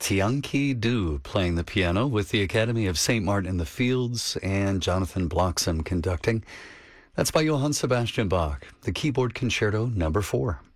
Tianqi Du playing the piano with the Academy of St. Martin in the Fields and Jonathan Bloxham conducting. That's by Johann Sebastian Bach, the Keyboard Concerto No. 4.